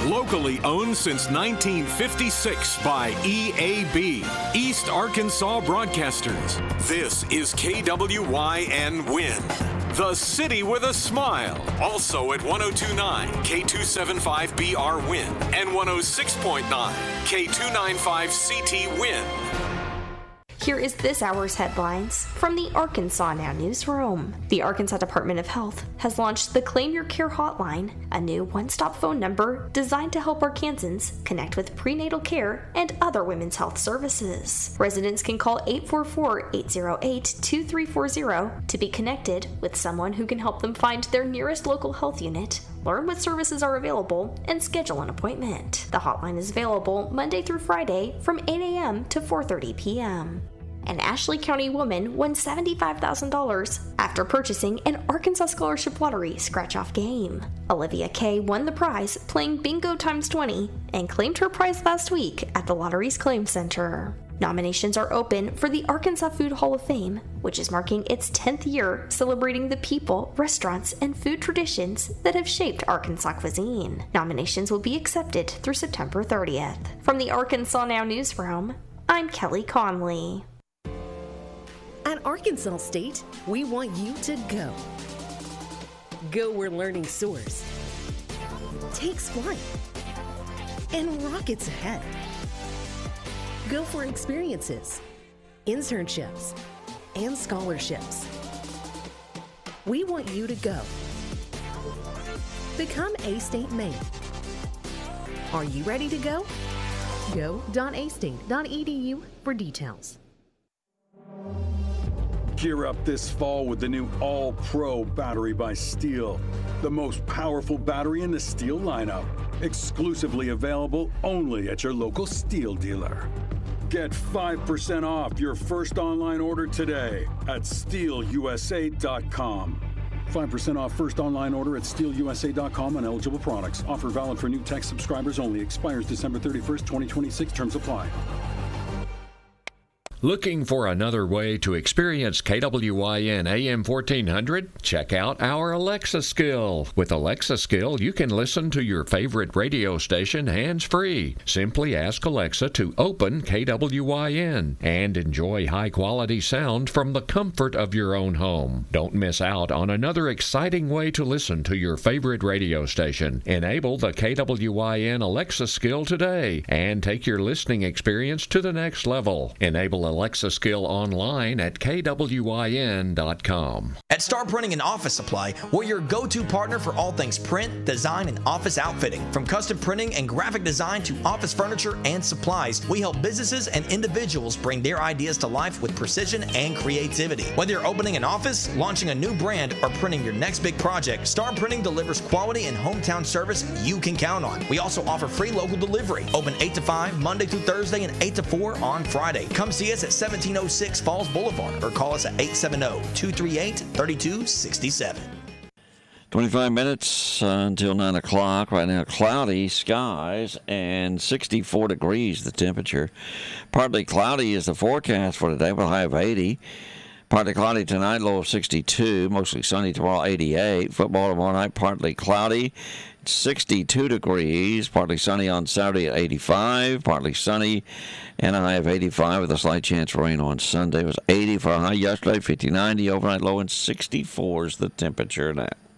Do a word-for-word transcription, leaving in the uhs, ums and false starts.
Locally owned since nineteen fifty-six by E A B, East Arkansas Broadcasters. This is K W Y N Win, the city with a smile. Also at one oh two point nine K two seventy-five B R Win and one oh six point nine K two ninety-five C T Win. Here is this hour's headlines from the Arkansas Now newsroom. The Arkansas Department of Health has launched the Claim Your Care Hotline, a new one-stop phone number designed to help Arkansans connect with prenatal care and other women's health services. Residents can call eight four four, eight oh eight, two three four zero to be connected with someone who can help them find their nearest local health unit, learn what services are available, and schedule an appointment. The hotline is available Monday through Friday from eight a.m. to four thirty p.m. An Ashley County woman won seventy-five thousand dollars after purchasing an Arkansas Scholarship Lottery scratch-off game. Olivia Kay won the prize playing Bingo times twenty and claimed her prize last week at the lottery's claim center. Nominations are open for the Arkansas Food Hall of Fame, which is marking its tenth year celebrating the people, restaurants, and food traditions that have shaped Arkansas cuisine. Nominations will be accepted through September thirtieth. From the Arkansas Now newsroom, I'm Kelly Conley. At Arkansas State, we want you to go. Go where learning soars, takes flight, and rockets ahead. Go for experiences, internships, and scholarships. We want you to go. Become A-State Maine. Are you ready to go? go dot a state dot e d u for details. Gear up this fall with the new All-Pro battery by Steel, the most powerful battery in the Steel lineup. Exclusively available only at your local Steel dealer. Get five percent off your first online order today at steel u s a dot com. five percent off first online order at steel u s a dot com on eligible products. Offer valid for new tech subscribers only. Expires December thirty-first, twenty twenty-six. Terms apply. Looking for another way to experience K W Y N A M fourteen hundred? Check out our Alexa skill. With Alexa skill, you can listen to your favorite radio station hands-free. Simply ask Alexa to open K W Y N and enjoy high-quality sound from the comfort of your own home. Don't miss out on another exciting way to listen to your favorite radio station. Enable the K W Y N Alexa skill today and take your listening experience to the next level. Enable Alexa skill online at k w y n dot com. At Star Printing and Office Supply, we're your go-to partner for all things print, design, and office outfitting. From custom printing and graphic design to office furniture and supplies, we help businesses and individuals bring their ideas to life with precision and creativity. Whether you're opening an office, launching a new brand, or printing your next big project, Star Printing delivers quality and hometown service you can count on. We also offer free local delivery. Open eight to five Monday through Thursday and eight to four on Friday. Come see us at seventeen oh six Falls Boulevard or call us at eight seven zero, two three eight, three two six seven. twenty-five minutes uh, until nine o'clock. Right now, cloudy skies and sixty-four degrees the temperature. Partly cloudy is the forecast for today with a high of eighty. Partly cloudy tonight, low of sixty-two. Mostly sunny tomorrow, eighty-eight. Football tomorrow night, partly cloudy, sixty-two degrees. Partly sunny on Saturday at eighty-five. Partly sunny and a high of eighty-five with a slight chance of rain on Sunday. It was eighty for a high yesterday, fifty-nine the overnight low, and sixty-four is the temperature now.